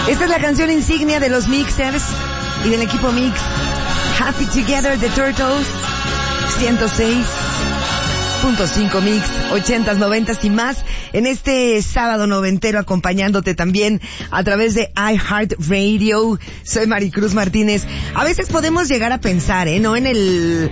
Esta es la canción insignia de los Mixers y del equipo Mix. Happy Together, The Turtles. 106.5 Mix, 80s, 90s y más. En este sábado noventero, acompañándote también a través de iHeartRadio. Soy Maricruz Martínez. A veces podemos llegar a pensar, no en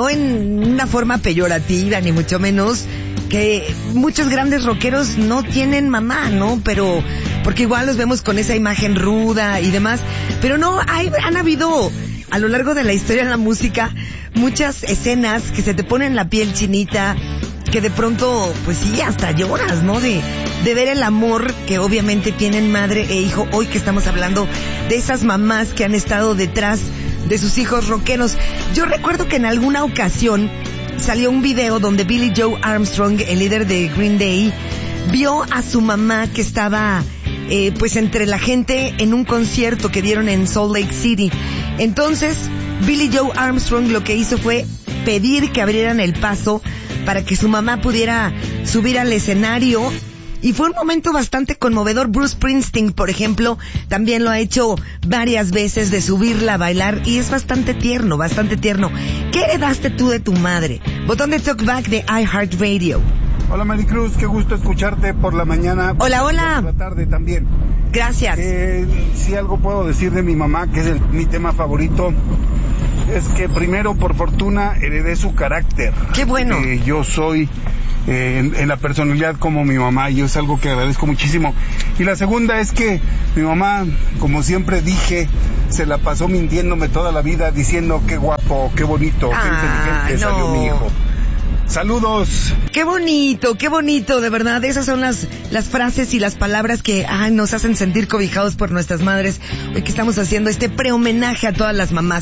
una forma peyorativa, ni mucho menos, que muchos grandes rockeros no tienen mamá, ¿no? Pero, porque igual los vemos con esa imagen ruda y demás. Pero no, han habido, a lo largo de la historia de la música, muchas escenas que se te ponen la piel chinita, que de pronto, pues sí, hasta lloras, ¿no? De ver el amor que obviamente tienen madre e hijo. Hoy que estamos hablando de esas mamás que han estado detrás de sus hijos rockeros. Yo recuerdo que en alguna ocasión salió un video donde Billie Joe Armstrong, el líder de Green Day, vio a su mamá que estaba pues entre la gente en un concierto que dieron en Salt Lake City. Entonces Billie Joe Armstrong lo que hizo fue pedir que abrieran el paso para que su mamá pudiera subir al escenario, y fue un momento bastante conmovedor. Bruce Springsteen, por ejemplo, también lo ha hecho varias veces, de subirla a bailar, y es bastante tierno, bastante tierno. ¿Qué heredaste tú de tu madre? Botón de Talkback de iHeartRadio. Hola Maricruz, qué gusto escucharte por la mañana. Hola, hola. Por la tarde también. Gracias. Si algo puedo decir de mi mamá, que es mi tema favorito, es que primero, por fortuna, heredé su carácter. Qué bueno. Yo soy en la personalidad como mi mamá, y es algo que agradezco muchísimo. Y la segunda es que mi mamá, como siempre dije, se la pasó mintiéndome toda la vida, diciendo qué guapo, qué bonito, qué inteligente salió mi hijo. Saludos. Qué bonito, de verdad. Esas son las frases y las palabras que nos hacen sentir cobijados por nuestras madres. Hoy que estamos haciendo este pre-homenaje a todas las mamás.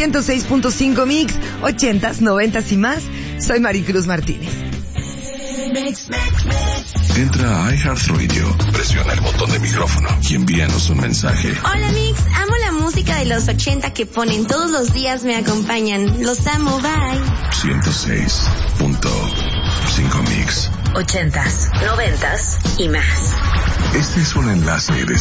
106.5 Mix, 80s, 90s y más. Soy Maricruz Martínez. Entra a iHeartRadio, presiona el botón de micrófono y envíanos un mensaje. Hola Mix, amo la música de los 80 que ponen todos los días, me acompañan. Los amo, bye. 106.5 Mix. 80s, 90s y más. Este es un enlace de